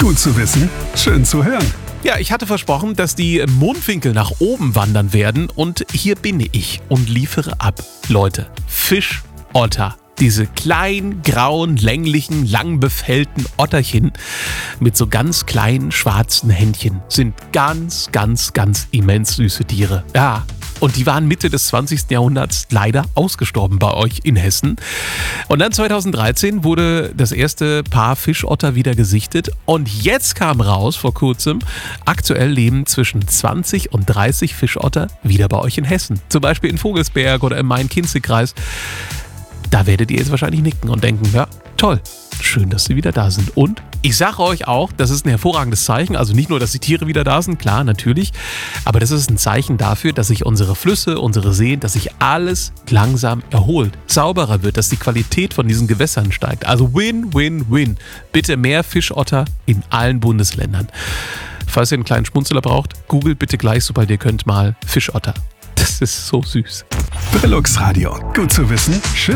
Gut zu wissen, schön zu hören. Ja, ich hatte versprochen, dass die Mundwinkel nach oben wandern werden und hier bin ich und liefere ab. Leute, Fischotter. Diese kleinen, grauen, länglichen, lang befällten Otterchen mit so ganz kleinen, schwarzen Händchen sind ganz, ganz, ganz immens süße Tiere. Ja, und die waren Mitte des 20. Jahrhunderts leider ausgestorben bei euch in Hessen. Und dann 2013 wurde das erste Paar Fischotter wieder gesichtet. Und jetzt kam raus, vor kurzem, aktuell leben zwischen 20 und 30 Fischotter wieder bei euch in Hessen. Zum Beispiel in Vogelsberg oder im Main-Kinzig-Kreis. Da werdet ihr jetzt wahrscheinlich nicken und denken, ja, toll, schön, dass sie wieder da sind. Und ich sage euch auch, das ist ein hervorragendes Zeichen. Also nicht nur, dass die Tiere wieder da sind, klar, natürlich. Aber das ist ein Zeichen dafür, dass sich unsere Flüsse, unsere Seen, dass sich alles langsam erholt, sauberer wird, dass die Qualität von diesen Gewässern steigt. Also win, win, win. Bitte mehr Fischotter in allen Bundesländern. Falls ihr einen kleinen Schmunzler braucht, googelt bitte gleich, sobald ihr könnt, mal Fischotter. Das ist so süß. Brillux Radio. Gut zu wissen, schön.